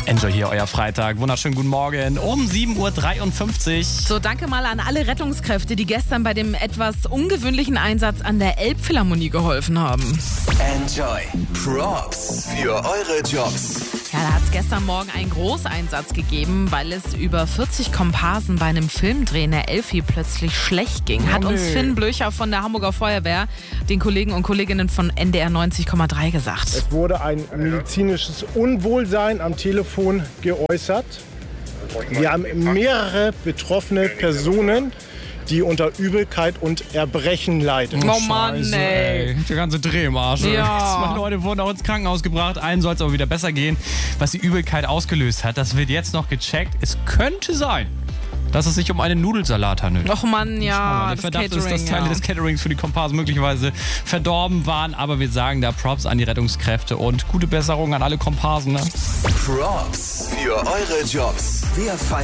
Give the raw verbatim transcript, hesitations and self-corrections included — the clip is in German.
Enjoy hier, euer Freitag. Wunderschönen guten Morgen um sieben Uhr dreiundfünfzig. So, danke mal an alle Rettungskräfte, die gestern bei dem etwas ungewöhnlichen Einsatz an der Elbphilharmonie geholfen haben. Enjoy. Props für eure Jobs. Ja, da hat es gestern Morgen einen Großeinsatz gegeben, weil es über vierzig Komparsen bei einem Filmdreh in der Elfi plötzlich schlecht ging. Hat uns Finn Blöcher von der Hamburger Feuerwehr, den Kollegen und Kolleginnen von N D R neunzig Komma drei gesagt. Es wurde ein medizinisches Unwohlsein am Telefon geäußert. Wir haben mehrere betroffene Personen, die unter Übelkeit und Erbrechen leiden. Oh Mann, Scheiße, ey. Der ganze Dreh im Arsch. Ja. Zwei Leute wurden auch ins Krankenhaus gebracht. Allen soll es aber wieder besser gehen. Was die Übelkeit ausgelöst hat, das wird jetzt noch gecheckt. Es könnte sein, dass es sich um einen Nudelsalat handelt. Och Mann, ja, Der das Verdacht Catering, ist, dass Teile ja. des Caterings für die Komparsen möglicherweise verdorben waren. Aber wir sagen da Props an die Rettungskräfte und gute Besserung an alle Komparsen. Ne? Props für eure Jobs. Wir feiern